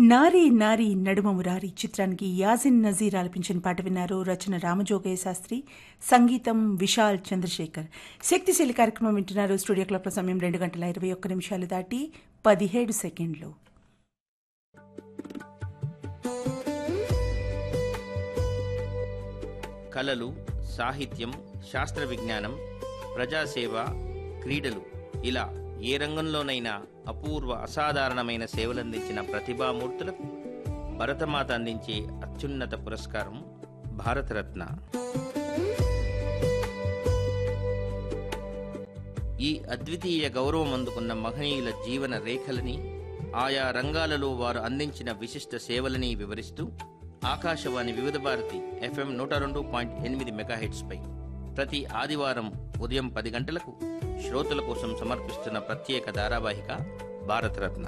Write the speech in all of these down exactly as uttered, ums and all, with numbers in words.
నారీ నారీ నడుమ మురారి చిత్రానికి యాజిన్ నజీర్ ఆలపించిన పాట విన్నారు. రచన రామజోగయ్య శాస్త్రి, సంగీతం విశాల్ చంద్రశేఖర్. శక్తిశీలి కార్యక్రమం వింటున్నారు. స్టూడియో క్లాక్ల సమయం రెండు గంటల ఇరవై ఒక్క నిమిషాలు దాటి పదిహేడు సెకండ్లు. కళలు, సాహిత్యం, శాస్త్ర విజ్ఞానం, ప్రజాసేవ, క్రీడలు ఇలా ఏ రంగంలోనైనా అపూర్వ అసాధారణమైన సేవలందించిన ప్రతిభామూర్తులకు భరతమాత అందించే అత్యున్నత పురస్కారం భారతరత్న. ఈ అద్వితీయ గౌరవం అందుకున్న మహనీయుల జీవన రేఖలని, ఆయా రంగాలలో వారు అందించిన విశిష్ట సేవలని వివరిస్తూ ఆకాశవాణి వివిధ భారతి ఎఫ్ఎం నూట రెండు పాయింట్ ఎనిమిది మెగాహెట్స్ పై ప్రతి ఆదివారం ఉదయం పది గంటలకు శ్రోతల కోసం సమర్పిస్తున్న ప్రత్యేక ధారావాహిక భారతరత్న.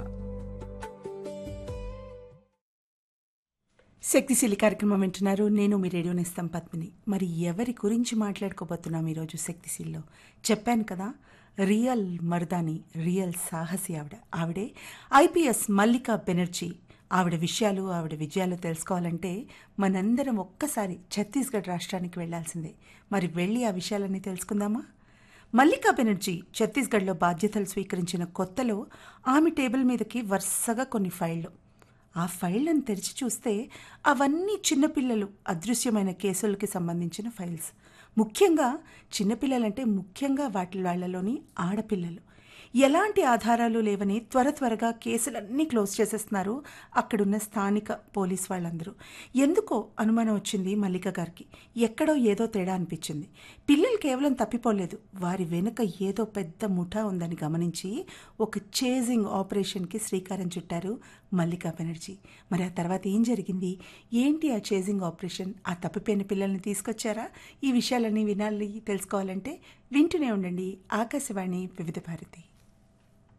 శక్తిశీలి కార్యక్రమం వింటున్నారు. నేను మీ రేడియో నేస్తం పద్మిని. మరి ఎవరి గురించి మాట్లాడుకోబోతున్నాం ఈరోజు శక్తిశీల్లో? చెప్పాను కదా, రియల్ మర్దాని, రియల్ సాహసి ఆవిడ. ఆవిడే ఐపీఎస్ మల్లికా బెనర్జీ. ఆవిడ విషయాలు, ఆవిడ విజయాలు తెలుసుకోవాలంటే మనందరం ఒక్కసారి ఛత్తీస్గఢ్ రాష్ట్రానికి వెళ్లాల్సిందే. మరి వెళ్ళి ఆ విషయాలన్నీ తెలుసుకుందామా? మల్లికా బెనర్జీ ఛత్తీస్గఢ్లో బాధ్యతలు స్వీకరించిన కొత్తలో ఆమె టేబుల్ మీదకి వరుసగా కొన్ని ఫైళ్లు. ఆ ఫైళ్లను తెరిచి చూస్తే అవన్నీ చిన్నపిల్లలు అదృశ్యమైన కేసులకి సంబంధించిన ఫైల్స్. ముఖ్యంగా చిన్నపిల్లలంటే ముఖ్యంగా వాటి వాళ్లలోని ఆడపిల్లలు. ఎలాంటి ఆధారాలు లేవని త్వర త్వరగా కేసులన్నీ క్లోజ్ చేసేస్తున్నారు అక్కడున్న స్థానిక పోలీస్ వాళ్ళందరూ. ఎందుకో అనుమానం వచ్చింది మల్లిక గారికి. ఎక్కడో ఏదో తేడా అనిపించింది. పిల్లలు కేవలం తప్పిపోలేదు, వారి వెనుక ఏదో పెద్ద ముఠా ఉందని గమనించి ఒక చేజింగ్ ఆపరేషన్కి శ్రీకారం చుట్టారు మల్లికా బెనర్జీ. మరి ఆ తర్వాత ఏం జరిగింది, ఏంటి ఆ చేజింగ్ ఆపరేషన్? ఆ తప్పిపోయిన పిల్లల్ని తీసుకొచ్చారా? ఈ విషయాలన్నీ వినాలి, తెలుసుకోవాలంటే వింటూనే ఉండండి ఆకాశవాణి వివిధ భారతి.